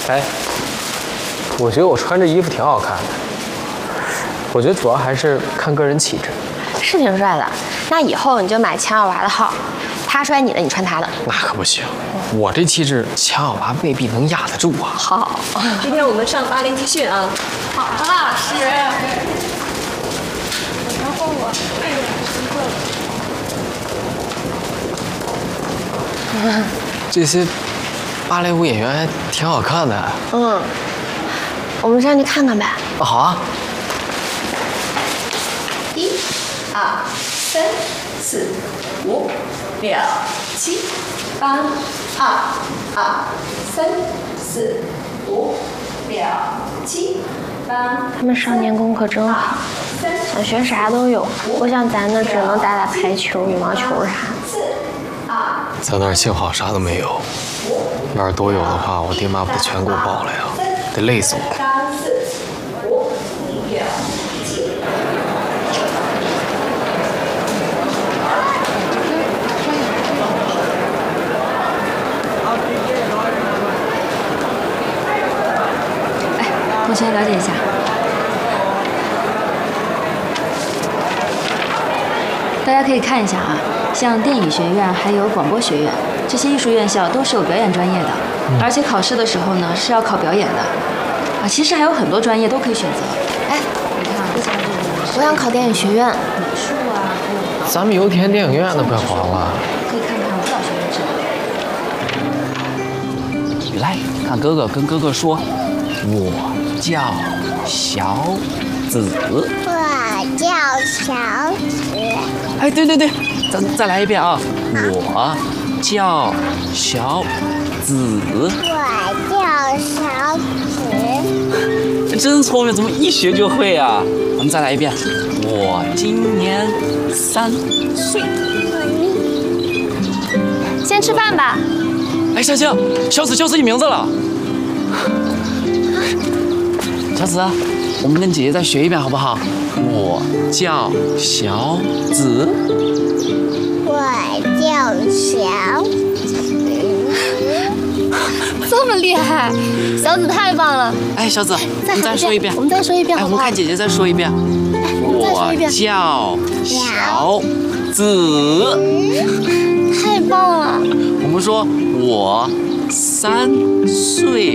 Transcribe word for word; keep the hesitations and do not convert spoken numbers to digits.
哎，我觉得我穿这衣服挺好看的。我觉得主要还是看个人气质。 是挺帅的，那以后你就买钱小娃的号，他摔你的，你穿他的。 那可不行，我这气质，钱小娃未必能压得住啊。 好， 今天我们上芭蕾集训啊。 好，张老师。 然后我哎呀，这些芭蕾舞演员还挺好看的。 嗯，我们上去看看呗。 啊，好啊。 一、二、三、四、五、六、七、八、二、二、三、四、五、六、七、八。 他们少年功课真好，想学啥都有。不像咱那只能打打排球、羽毛球啥。 咱那儿幸好啥都没有，要是都有的话，我爹妈不得全给我报了呀，得累死我。 我先了解一下。大家可以看一下啊，像电影学院还有广播学院这些艺术院校都是有表演专业的，嗯、而且考试的时候呢是要考表演的。啊，其实还有很多专业都可以选择。哎，你看啊， 我想考电影学院， 美术啊，还有咱们油田电影院都快黄了。 可以看看舞蹈学院之类的。 来看哥哥，跟哥哥说，我叫小紫。 我叫小紫。 哎，对对对，咱再来一遍啊！我叫小紫。 我叫小紫。 真聪明，怎么一学就会啊？我们再来一遍。我今年三岁。 先吃饭吧。 哎，小青，小紫叫自己名字了。小紫，我们跟姐姐再学一遍好不好？我叫小紫。 我叫小紫。 这么厉害，小紫太棒了！ 哎，小紫， 再你再说一遍， 我们再说一遍。 哎，我们看姐姐再说一遍。我叫小紫。 太棒了！ 我们说，我三岁。